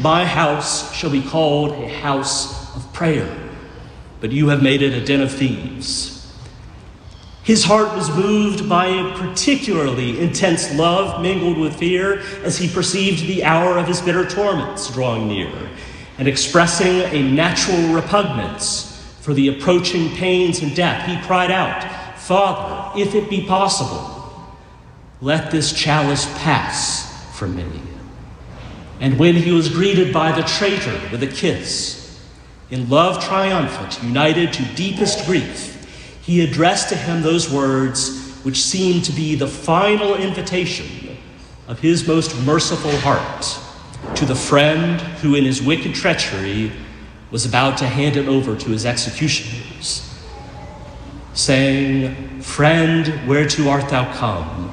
my house shall be called a house of prayer, but you have made it a den of thieves. His heart was moved by a particularly intense love mingled with fear as he perceived the hour of his bitter torments drawing near, and expressing a natural repugnance for the approaching pains and death, he cried out, "Father, if it be possible, let this chalice pass from me." And when he was greeted by the traitor with a kiss, in love triumphant, united to deepest grief, he addressed to him those words which seemed to be the final invitation of his most merciful heart to the friend who in his wicked treachery was about to hand it over to his executioners, saying, "Friend, whereto art thou come?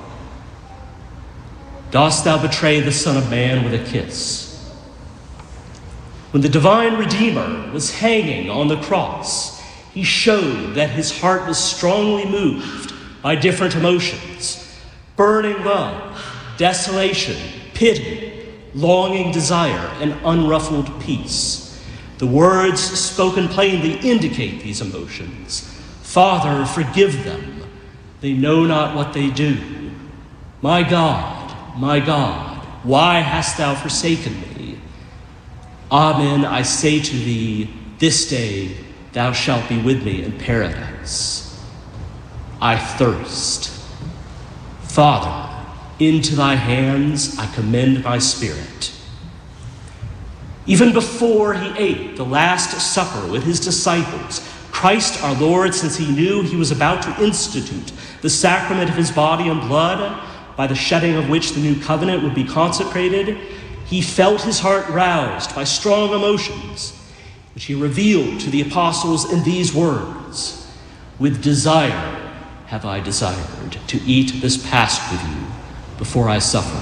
Dost thou betray the Son of Man with a kiss?" When the divine Redeemer was hanging on the cross, he showed that his heart was strongly moved by different emotions: burning love, desolation, pity, longing desire, and unruffled peace. The words spoken plainly indicate these emotions. "Father, forgive them. They know not what they do. My God, why hast thou forsaken me? Amen, I say to thee, this day thou shalt be with me in paradise. I thirst. Father, into thy hands I commend my spirit." Even before he ate the Last Supper with his disciples, Christ our Lord, since he knew he was about to institute the sacrament of his body and blood, by the shedding of which the new covenant would be consecrated, he felt his heart roused by strong emotions, which he revealed to the apostles in these words: "With desire have I desired to eat this Pasch with you before I suffer."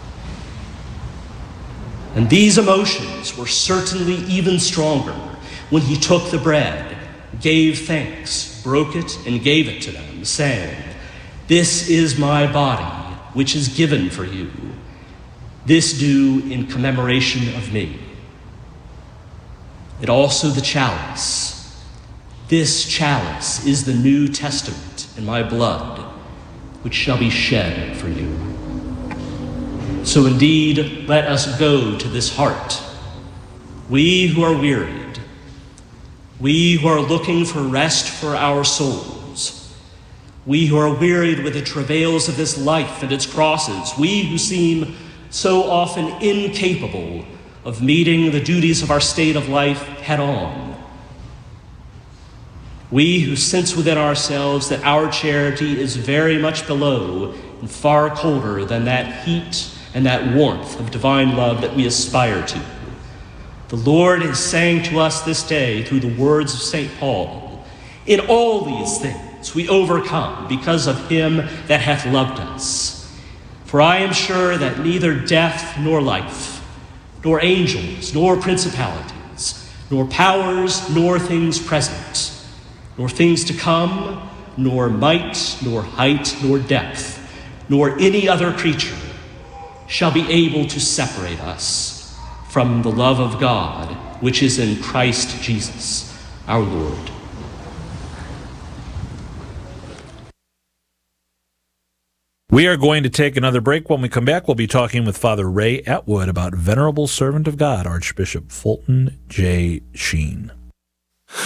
And these emotions were certainly even stronger when he took the bread, gave thanks, broke it, and gave it to them, saying, "This is my body, which is given for you. This do in commemoration of me." And also the chalice. "This chalice is the New Testament in my blood, which shall be shed for you." So indeed, let us go to this heart. We who are wearied, we who are looking for rest for our souls, we who are wearied with the travails of this life and its crosses, we who seem so often incapable of meeting the duties of our state of life head on. We who sense within ourselves that our charity is very much below and far colder than that heat and that warmth of divine love that we aspire to. The Lord is saying to us this day through the words of St. Paul, "In all these things we overcome because of him that hath loved us. For I am sure that neither death nor life, nor angels, nor principalities, nor powers, nor things present, nor things to come, nor might, nor height, nor depth, nor any other creature shall be able to separate us from the love of God, which is in Christ Jesus, our Lord." We are going to take another break. When we come back, we'll be talking with Father Ray Atwood about Venerable Servant of God, Archbishop Fulton J. Sheen.